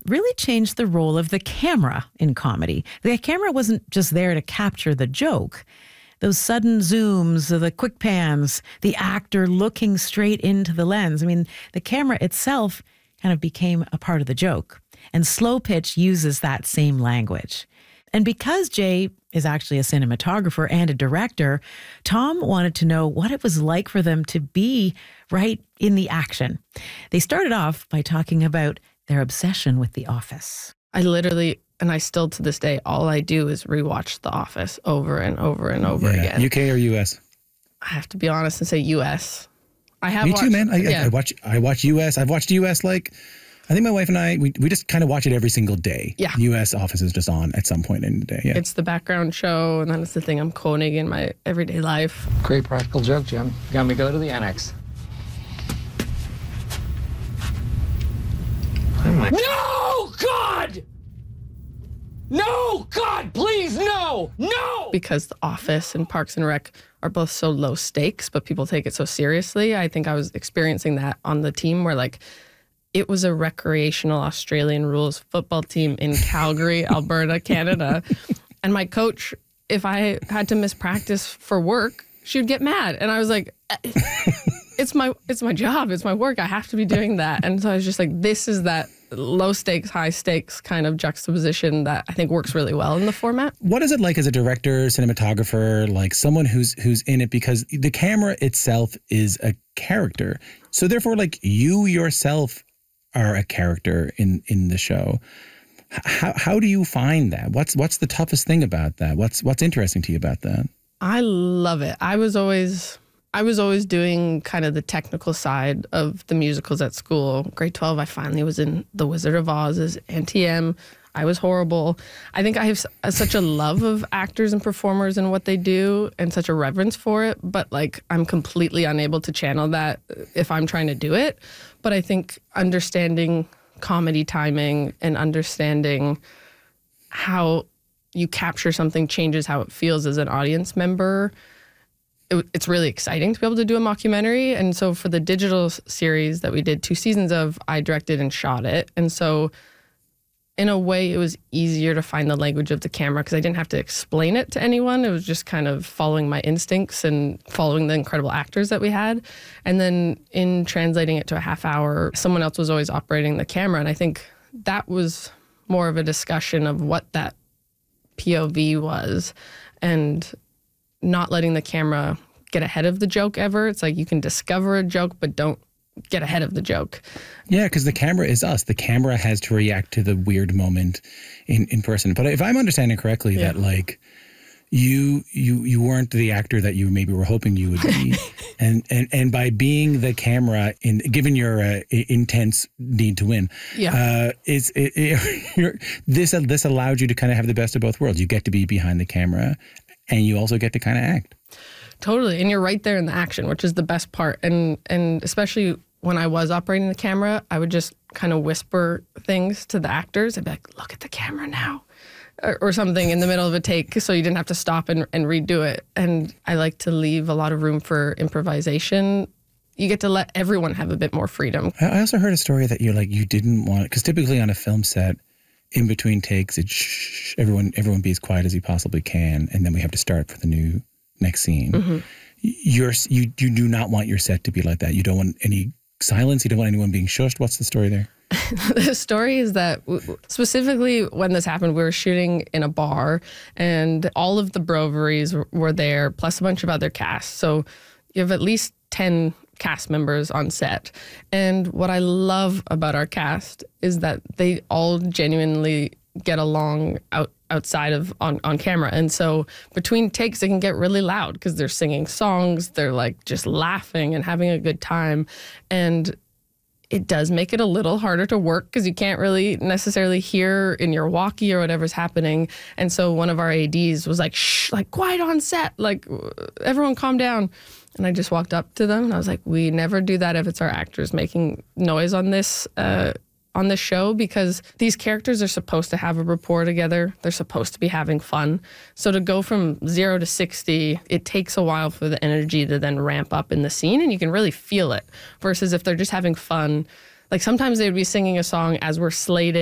really changed the role of the camera in comedy. The camera wasn't just there to capture the joke. Those sudden zooms, the quick pans, the actor looking straight into the lens. I mean, the camera itself kind of became a part of the joke. And Slow Pitch uses that same language. And because Jay is actually a cinematographer and a director, Tom wanted to know what it was like for them to be right in the action. They started off by talking about their obsession with The Office. I literally, and I still to this day, all I do is rewatch The Office over and over and over again. UK or US? I have to be honest and say US. I have Me watched, too, man. yeah. I watch US. I've watched US like, I think my wife and I, we just kind of watch it every single day. Yeah. US Office is just on at some point in the day. Yeah. It's the background show, and then it's the thing I'm quoting in my everyday life. Great practical joke, Jim. You got me go to the annex. No, God! No, God, please, no! No! Because The Office and Parks and Rec are both so low stakes, but people take it so seriously. I think I was experiencing that on the team where, like, it was a recreational Australian rules football team in Calgary, Alberta, Canada. And my coach, if I had to miss practice for work, she would get mad. And I was like, it's my job. It's my work. I have to be doing that. And so I was just like, this is that low stakes, high stakes kind of juxtaposition that I think works really well in the format. What is it like as a director, cinematographer, like someone who's in it? Because the camera itself is a character. So therefore, like, you yourself are a character in the show. How do you find that? What's the toughest thing about that? What's interesting to you about that? I love it. I was always doing kind of the technical side of the musicals at school. Grade 12, I finally was in The Wizard of Oz as Auntie M. I was horrible. I think I have such a love of actors and performers and what they do and such a reverence for it, but like I'm completely unable to channel that if I'm trying to do it. But I think understanding comedy timing and understanding how you capture something changes how it feels as an audience member. It's really exciting to be able to do a mockumentary. And so for the digital series that we did 2 seasons of, I directed and shot it. And so in a way, it was easier to find the language of the camera because I didn't have to explain it to anyone. It was just kind of following my instincts and following the incredible actors that we had. And then in translating it to a half hour, someone else was always operating the camera. And I think that was more of a discussion of what that POV was and not letting the camera get ahead of the joke ever. It's like you can discover a joke, but don't get ahead of the joke. Yeah, because the camera is us. The camera has to react to the weird moment in person. But if I'm understanding correctly, that like you weren't the actor that you maybe were hoping you would be, and by being the camera, given your intense need to win, this allowed you to kind of have the best of both worlds. You get to be behind the camera, and you also get to kind of act. Totally. And you're right there in the action, which is the best part. And especially when I was operating the camera, I would just kind of whisper things to the actors. I'd be like, look at the camera now, or something in the middle of a take so you didn't have to stop and redo it. And I like to leave a lot of room for improvisation. You get to let everyone have a bit more freedom. I also heard a story that you didn't want, because typically on a film set, in between takes, everyone be as quiet as you possibly can, and then we have to start for the next scene. Mm-hmm. You do not want your set to be like that. You don't want any silence. You don't want anyone being shushed. What's the story there? The story is that specifically when this happened, we were shooting in a bar and all of the Broveries were there, plus a bunch of other cast. So you have at least 10 cast members on set. And what I love about our cast is that they all genuinely get along outside of on camera. And so between takes, it can get really loud because they're singing songs, they're like just laughing and having a good time. And it does make it a little harder to work because you can't really necessarily hear in your walkie or whatever's happening. And so one of our ADs was like, shh, like quiet on set, like everyone calm down. And I just walked up to them and I was like, we never do that if it's our actors making noise on this show, because these characters are supposed to have a rapport together. They're supposed to be having fun. So to go from 0 to 60, it takes a while for the energy to then ramp up in the scene, and you can really feel it. Versus if they're just having fun, like sometimes they would be singing a song as we're slating